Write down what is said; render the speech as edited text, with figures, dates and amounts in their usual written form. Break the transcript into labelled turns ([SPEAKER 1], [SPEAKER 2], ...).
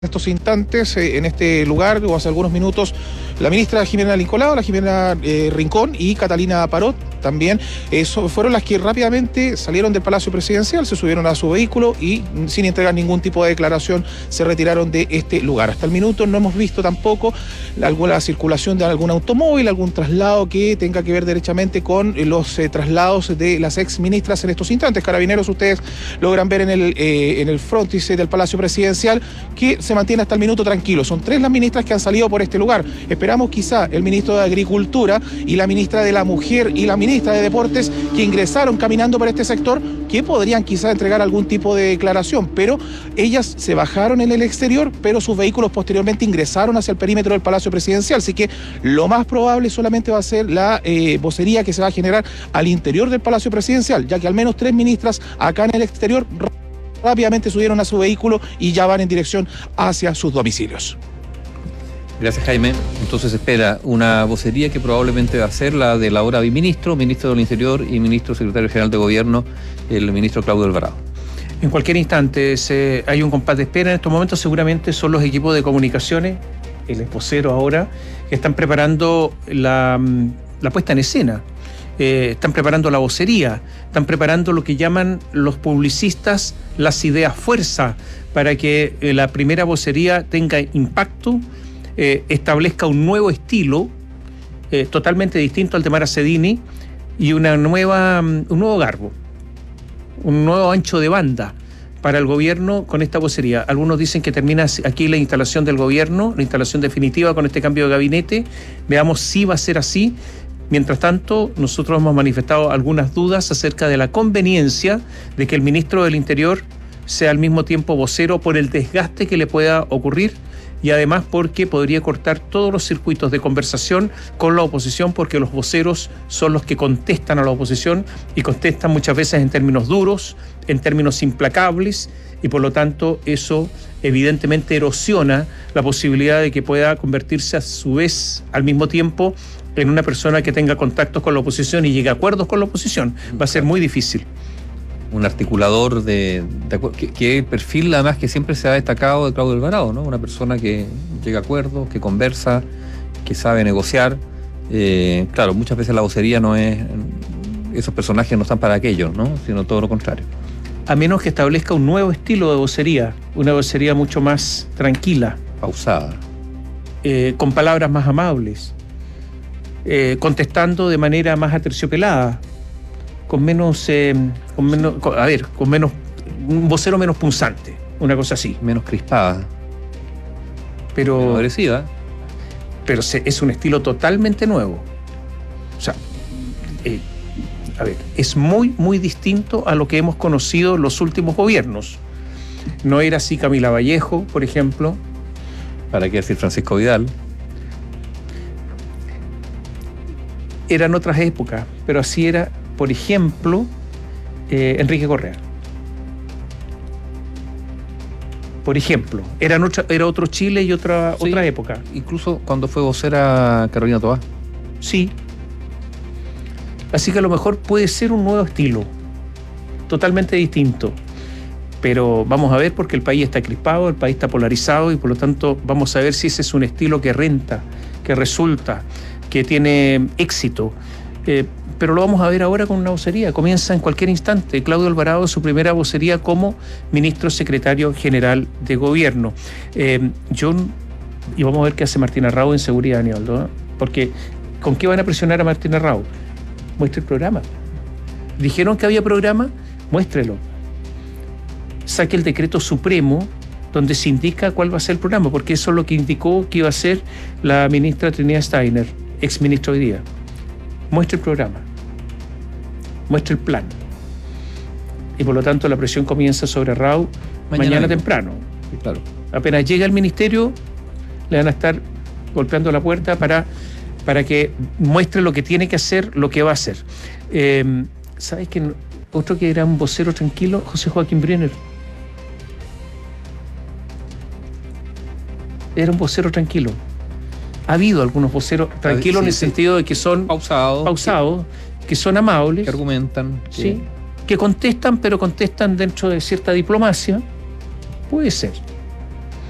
[SPEAKER 1] estos instantes, en este lugar, o hace algunos minutos, la ministra Jimena Lincolao, la Jimena Rincón y Catalina Parot también fueron las que rápidamente salieron del Palacio Presidencial, se subieron a su vehículo y sin entregar ningún tipo de declaración se retiraron de este lugar. Hasta el minuto no hemos visto tampoco alguna circulación de algún automóvil, algún traslado que tenga que ver derechamente con los traslados de las ex ministras en estos instantes. Carabineros, ustedes logran ver en el frontis del Palacio Presidencial que se mantiene hasta el minuto tranquilo. Son 3 las ministras que han salido por este lugar. Esperamos quizá el ministro de Agricultura y la ministra de la Mujer y la ministra de Deportes que ingresaron caminando por este sector, que podrían quizá entregar algún tipo de declaración, pero ellas se bajaron en el exterior, pero sus vehículos posteriormente ingresaron hacia el perímetro del Palacio Presidencial, así que lo más probable solamente va a ser la vocería que se va a generar al interior del Palacio Presidencial, ya que al menos 3 ministras acá en el exterior rápidamente subieron a su vehículo y ya van en dirección hacia sus domicilios.
[SPEAKER 2] Gracias, Jaime. Entonces espera una vocería que probablemente va a ser la del ahora biministro, ministro del Interior y ministro secretario general de Gobierno, el ministro Claudio Alvarado.
[SPEAKER 3] En cualquier instante hay un compás de espera. En estos momentos seguramente son los equipos de comunicaciones, el vocero ahora, que están preparando la puesta en escena. Están preparando la vocería, están preparando lo que llaman los publicistas las ideas fuerza, para que la primera vocería tenga impacto, establezca un nuevo estilo totalmente distinto al de Mara Cedini y un nuevo garbo, un nuevo ancho de banda para el gobierno con esta vocería. Algunos dicen que termina aquí la instalación del gobierno, la instalación definitiva con este cambio de gabinete. Veamos si va a ser así. Mientras tanto, nosotros hemos manifestado algunas dudas acerca de la conveniencia de que el ministro del Interior sea al mismo tiempo vocero por el desgaste que le pueda ocurrir y además porque podría cortar todos los circuitos de conversación con la oposición, porque los voceros son los que contestan a la oposición y contestan muchas veces en términos duros, en términos implacables, y por lo tanto eso evidentemente erosiona la posibilidad de que pueda convertirse a su vez al mismo tiempo en una persona que tenga contactos con la oposición y llegue a acuerdos con la oposición. Va a ser muy difícil.
[SPEAKER 2] Un articulador que el perfil además que siempre se ha destacado de Claudio Alvarado, ¿no? Una persona que llega a acuerdos, que conversa, que sabe negociar. Claro, muchas veces la vocería no es... Esos personajes no están para aquello, ¿no? Sino todo lo contrario.
[SPEAKER 3] A menos que establezca un nuevo estilo de vocería, una vocería mucho más tranquila.
[SPEAKER 2] Pausada.
[SPEAKER 3] Con palabras más amables. Contestando de manera más aterciopelada, con menos, un vocero menos punzante, una cosa así.
[SPEAKER 2] Menos crispada.
[SPEAKER 3] Pero
[SPEAKER 2] menos agresiva.
[SPEAKER 3] Pero es un estilo totalmente nuevo. O sea, es muy, muy distinto a lo que hemos conocido en los últimos gobiernos. No era así Camila Vallejo, por ejemplo.
[SPEAKER 2] ¿Para qué decir Francisco Vidal?
[SPEAKER 3] Eran otras épocas, pero así era, por ejemplo, Enrique Correa. Por ejemplo, era otro Chile y otra época.
[SPEAKER 2] Incluso cuando fue vocera Carolina Toá.
[SPEAKER 3] Sí. Así que a lo mejor puede ser un nuevo estilo, totalmente distinto. Pero vamos a ver, porque el país está crispado, el país está polarizado y por lo tanto vamos a ver si ese es un estilo que renta, que resulta, que tiene éxito, pero lo vamos a ver ahora con una vocería. Comienza en cualquier instante. Claudio Alvarado, su primera vocería como ministro secretario general de gobierno. Y vamos a ver qué hace Martín Arrau en seguridad, Aníbaldo, ¿no? Porque ¿con qué van a presionar a Martín Arrau? Muestre el programa. Dijeron que había programa, muéstrelo. Saque el decreto supremo donde se indica cuál va a ser el programa, porque eso es lo que indicó que iba a ser la ministra Trinidad Steiner, ex ministro hoy día. Muestre el programa, muestre el plan. Y por lo tanto la presión comienza sobre Arrau mañana temprano.
[SPEAKER 2] Claro.
[SPEAKER 3] Apenas llega al ministerio, le van a estar golpeando la puerta para que muestre lo que tiene que hacer, lo que va a hacer. ¿Sabes qué? Otro que era un vocero tranquilo, José Joaquín Brenner. Era un vocero tranquilo. Ha habido algunos voceros tranquilos en el sentido de que son pausados, que son amables,
[SPEAKER 2] que argumentan,
[SPEAKER 3] que contestan, pero contestan dentro de cierta diplomacia. Puede ser.